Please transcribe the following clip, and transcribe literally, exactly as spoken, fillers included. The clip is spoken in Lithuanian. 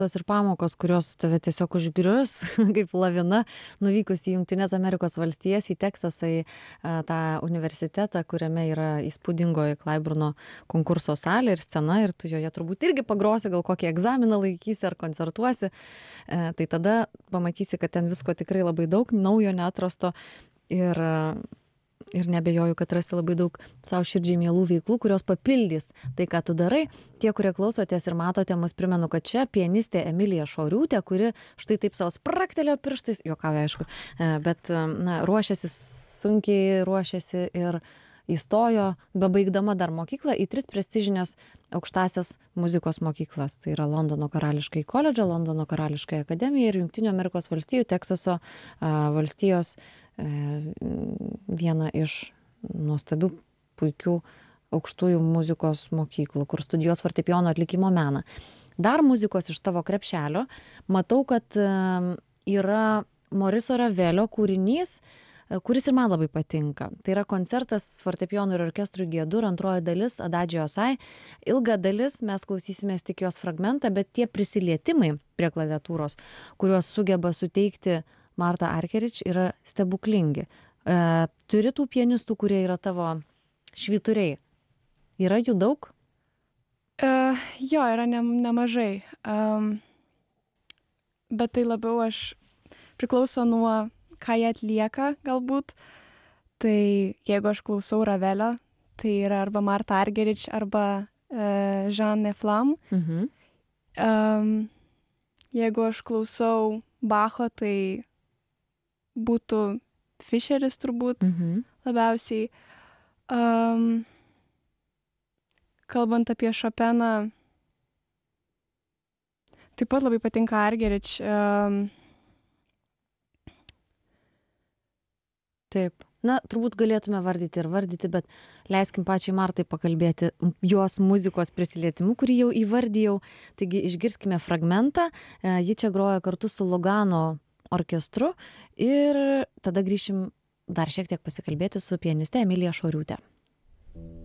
tos ir pamokos, kurios tave tiesiog užgrius kaip lavina, nuvykus į Jungtines Amerikos valstijas, į Teksasą, į a, tą universitetą, kuriame yra įspūdingoji Klaiburno konkurso salė ir scena, ir tu joje turbūt irgi pagrosi, gal kokį egzaminą laikysi ar koncertuosi, e, tai tada pamatysi, kad ten visko tikrai labai daug, naujo neatrasto ir Ir nebejoju, kad rasi labai daug savo širdžiai mielų veiklų, kurios papildys tai, ką tu darai. Tie, kurie klausotės ir matote, mus primenu, kad čia pianistė Emilija Šoriūtė, kuri štai taip savo spraktelėjo pirštais, juokauja aišku, bet na, ruošiasi, sunkiai ruošiasi ir įstojo, bebaigdama dar mokyklą, į tris prestižinės aukštasias muzikos mokyklas. Tai yra Londono karališkai koledžą, Londono karališkai akademiją ir Jungtinių Amerikos valstijų Teksaso a, valstijos viena iš nuostabių, puikių aukštųjų muzikos mokyklų, kur studijuos fortepijono atlikimo meną. Dar muzikos iš tavo krepšelio. Matau, kad yra Moriso Ravelio kūrinys, kuris ir man labai patinka. Tai yra koncertas fortepijonui ir orkestrui G dur, antroji dalis Adagio Assai. Ilga dalis, mes klausysimės tik jos fragmentą, bet tie prisilietimai prie klaviatūros, kuriuos sugeba suteikti Marta Argerich, yra stebuklingi. E, turi tų pianistų, kurie yra tavo švyturiai? Yra jų daug? Uh, jo, yra ne, nemažai. Um, bet tai labiau aš priklauso nuo, ką jie atlieka galbūt. Tai jeigu aš klausau Ravelio, tai yra arba Marta Argerich, arba uh, Jean Neflam. Mhm. Um, jeigu aš klausau Bacho, tai būtų Fischeris turbūt Mhm. labiausiai. Um, kalbant apie Chopeną, taip pat labai patinka Argerich. Um, Taip. Na, turbūt galėtume vardyti ir vardyti, bet leiskim pačiai Martai pakalbėti jos muzikos prisilietimu, kurį jau įvardijau. Taigi išgirskime fragmentą. E, ji čia groja kartu su Lugano orkestru ir tada grįšim dar šiek tiek pasikalbėti su pianiste Emilija Šoriūte.